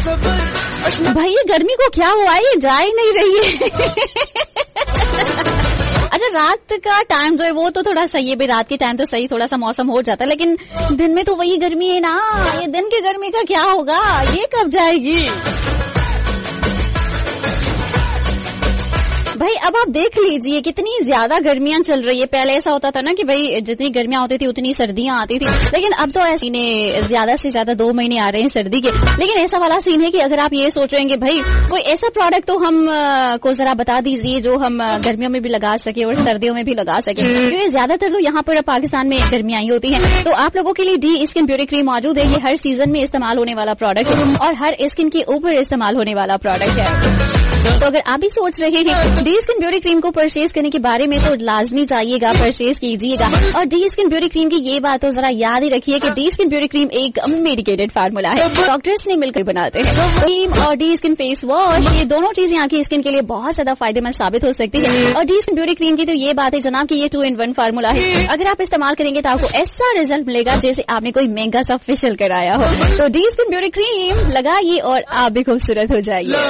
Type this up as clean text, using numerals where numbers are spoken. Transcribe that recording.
भाई ये गर्मी को क्या हुआ है, ये जा ही नहीं रही है। अच्छा रात का टाइम जो है वो तो थोड़ा सही है भाई, रात के टाइम तो सही थोड़ा सा मौसम हो जाता है, लेकिन दिन में तो वही गर्मी है ना। ये दिन की गर्मी का क्या होगा, ये कब जाएगी भाई। अब आप देख लीजिए कितनी ज्यादा गर्मियां चल रही है। पहले ऐसा होता था ना कि भाई जितनी गर्मियां होती थी उतनी सर्दियां आती थी, लेकिन अब तो ऐसे ज्यादा से ज्यादा 2 महीने आ रहे हैं सर्दी के। लेकिन ऐसा वाला सीन है कि अगर आप ये सोच रहे हैं भाई कोई ऐसा प्रोडक्ट तो हम को जरा बता दीजिए जो हम गर्मियों में भी लगा सके और सर्दियों में भी लगा सके, क्योंकि ज्यादातर तो यहाँ पर पाकिस्तान में गर्मियां ही होती हैं। तो आप लोगों के लिए डी स्किन ब्यूटी क्रीम मौजूद है। ये हर सीजन में इस्तेमाल होने वाला प्रोडक्ट है और हर स्किन के ऊपर इस्तेमाल होने वाला प्रोडक्ट है। तो अगर आप भी सोच रहे हैं डी स्किन ब्यूटी क्रीम को परचेज करने के बारे में तो लाजमी जाइएगा, परचेज कीजिएगा। और डी स्किन ब्यूटी क्रीम की ये बात तो जरा याद ही रखिए कि डी स्किन ब्यूटी क्रीम एक मेडिकेटेड फार्मूला है, डॉक्टर्स ने मिलकर बनाते हैं। क्रीम और डी स्किन फेस वॉश ये दोनों चीजें आपकी स्किन के लिए बहुत ज्यादा फायदेमंद साबित हो सकती है। और डी स्किन ब्यूटी क्रीम की तो ये बात है जनाब कि ये 2-in-1 फार्मूला है। अगर आप इस्तेमाल करेंगे तो आपको ऐसा रिजल्ट मिलेगा जैसे आपने कोई महंगा सा फेशियल कराया हो। तो डी स्किन ब्यूटी क्रीम लगाइए और आप भी खूबसूरत हो जाइए।